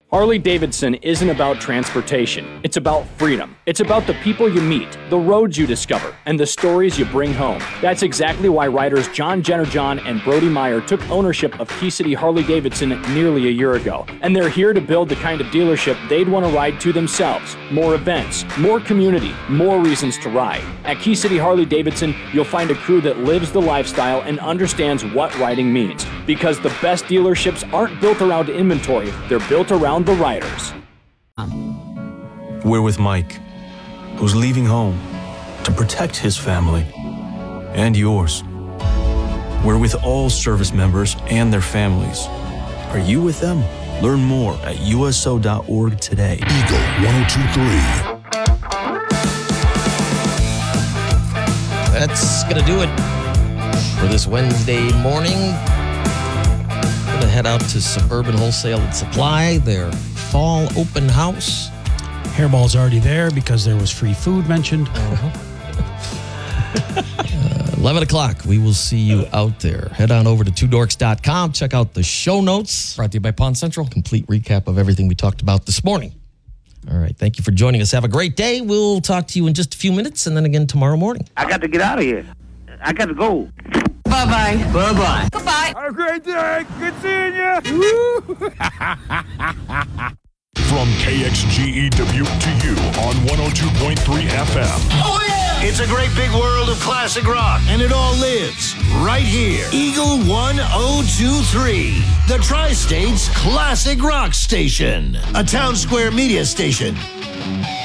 Harley-Davidson isn't about transportation. It's about freedom. It's about the people you meet, the roads you discover, and the stories you bring home. That's exactly why riders John Jennerjohn and Brody Meyer took ownership of Key City Harley-Davidson nearly a year ago. And they're here to build the kind of dealership they'd want to ride to themselves. More events, more community, more reasons to ride. At Key City Harley-Davidson, you'll find a crew that lives the lifestyle and understands what riding means. Because the best dealerships aren't built around inventory, they're built around the riders. We're with Mike, who's leaving home to protect his family and yours. We're with all service members and their families. Are you with them? Learn more at USO.org today. Eagle 102.3. That's going to do it for this Wednesday morning. Going to head out to Suburban Wholesale and Supply, their fall open house. Hairball's already there because there was free food mentioned. 11 o'clock, we will see you out there. Head on over to twodorks.com. Check out the show notes. Brought to you by Pond Central. Complete recap of everything we talked about this morning. All right, thank you for joining us. Have a great day. We'll talk to you in just a few minutes and then again tomorrow morning. I got to get out of here. I got to go. Bye-bye. Bye-bye. Goodbye. Have a great day. Good seeing you. From KXGEW to you on 102.3 FM. Oh, yeah! It's a great big world of classic rock, and it all lives right here. Eagle 1023, the Tri-State's classic rock station. A Town Square media station.